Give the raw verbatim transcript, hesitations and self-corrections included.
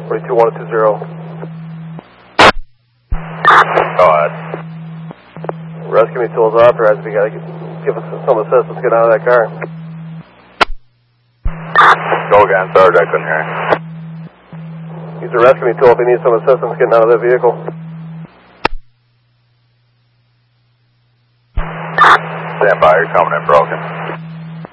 forty-two one two zero. Go ahead. Rescue me tools authorized. We gotta get, give us some assistance. Get out of that car. Go again, Sarge. I couldn't hear you. Use a rescue me tool if you need some assistance getting out of that vehicle. Stand by. You're coming in broken.